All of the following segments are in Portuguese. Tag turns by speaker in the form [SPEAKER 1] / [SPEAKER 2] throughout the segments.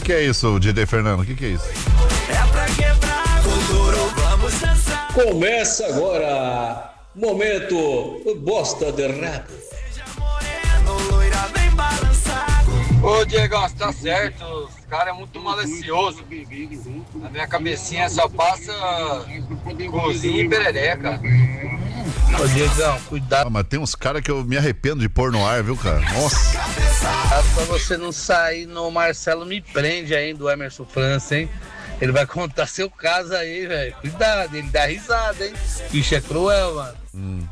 [SPEAKER 1] que é isso, Didi Fernando? O que é isso?
[SPEAKER 2] É pra quebrar com duro, vamos dançar.
[SPEAKER 3] Começa agora, momento bosta de rap.
[SPEAKER 2] Seja moreno, loira, vem balançar.
[SPEAKER 4] Ô Diego, você tá certo, os caras é muito malicioso. Na minha cabecinha só passa cozinha e perereca.
[SPEAKER 5] Ô Diegão, cuidado
[SPEAKER 1] Mas tem uns caras que eu me arrependo de pôr no ar, viu, cara? Nossa.
[SPEAKER 5] pra você não sair no Marcelo Me Prende aí do Emerson França, hein? Ele vai contar seu caso aí, velho. Cuidado, ele dá risada, hein? Bicho é cruel, mano.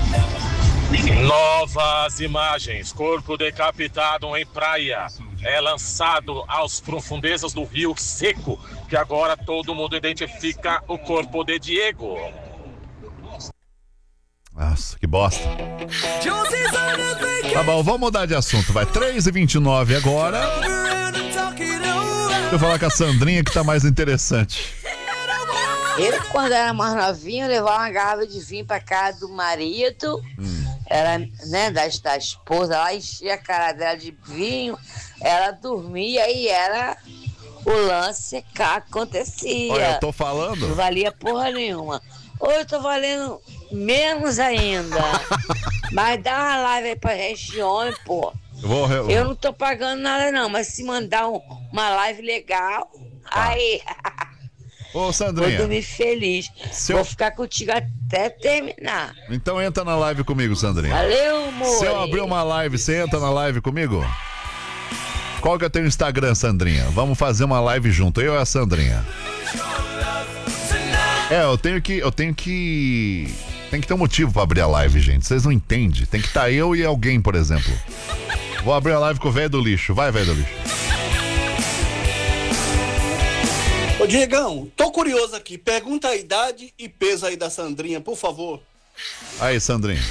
[SPEAKER 6] Novas imagens. Corpo decapitado em praia. É lançado às profundezas do Rio Seco, que agora todo mundo identifica o corpo de Diego.
[SPEAKER 1] Nossa, que bosta. Tá bom, vamos mudar de assunto. Vai 3h29 agora. Deixa eu falar com a Sandrinha que tá mais interessante.
[SPEAKER 7] Eu, quando era mais novinho, levava uma garrafa de vinho pra casa do marido. Era, né, da esposa lá, enchia a cara dela de vinho. Ela dormia e era o lance que acontecia.
[SPEAKER 1] Olha, eu tô falando.
[SPEAKER 7] Não valia porra nenhuma. Hoje eu tô valendo menos ainda. Mas dá uma live aí pra gente homem, pô. Eu não tô pagando nada não, mas se mandar uma live legal, aí...
[SPEAKER 1] Ô,
[SPEAKER 7] Vou
[SPEAKER 1] Sandrinha.
[SPEAKER 7] dormir feliz. Vou ficar contigo até terminar.
[SPEAKER 1] Então entra na live comigo, Sandrinha.
[SPEAKER 7] Valeu, amor.
[SPEAKER 1] Se eu abrir uma live, você entra na live comigo? Qual que é o teu Instagram, Sandrinha? Vamos fazer uma live junto, eu e a Sandrinha. Eu tenho que ter um motivo pra abrir a live, gente. Vocês não entendem. Tem que estar eu e alguém, por exemplo. Vou abrir a live com o velho do lixo. Vai, velho do lixo.
[SPEAKER 8] Ô Diegão, tô curioso aqui. Pergunta a idade e peso aí da Sandrinha, por favor.
[SPEAKER 1] Aí, Sandrinha.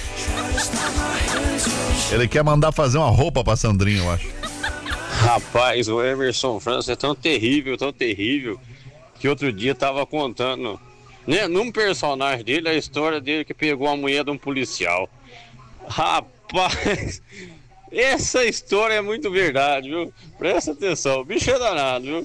[SPEAKER 1] Ele quer mandar fazer uma roupa pra Sandrinha, eu acho.
[SPEAKER 9] Rapaz, o Emerson França é tão terrível, que outro dia tava contando, né, num personagem dele, a história dele que pegou a mulher de um policial. Rapaz, essa história é muito verdade, viu? Presta atenção, o bicho é danado, viu?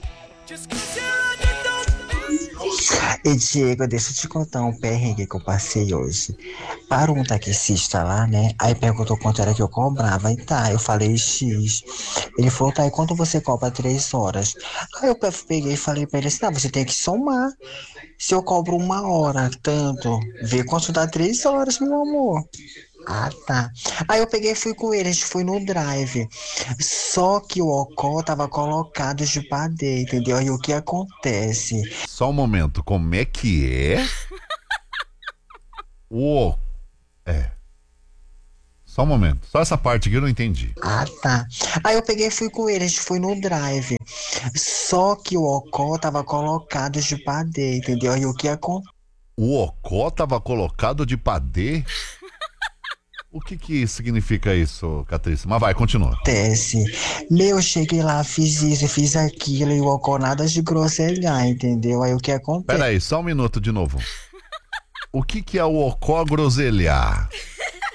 [SPEAKER 10] E Diego, deixa eu te contar um perrengue que eu passei hoje. Parou um taxista lá, né? Aí perguntou quanto era que eu cobrava. E tá, eu falei X. Ele falou, tá, e quanto você cobra 3 horas? Aí eu peguei e falei pra ele assim, você tem que somar. Se eu cobro 1 hora, tanto, vê quanto dá 3 horas, meu amor. Ah, tá. Aí eu peguei e fui com ele, a gente foi no drive. Só que o Ocó tava colocado de padê, entendeu? Aí o que acontece?
[SPEAKER 1] Só um momento, como é que é? Só um momento, só essa parte aqui eu não entendi.
[SPEAKER 10] Ah, tá. Aí eu peguei e fui com ele, a gente foi no drive. Só que o Ocó tava colocado de padê, entendeu? Aí o que acontece?
[SPEAKER 1] O Ocó tava colocado de padê? O que significa isso, Catrice? Mas vai, continua.
[SPEAKER 10] Acontece. Eu cheguei lá, fiz isso, fiz aquilo, e o Ocó nada de groselhar, entendeu? Aí o que acontece?
[SPEAKER 1] Peraí, só um minuto de novo. O que é o Ocó groselhar?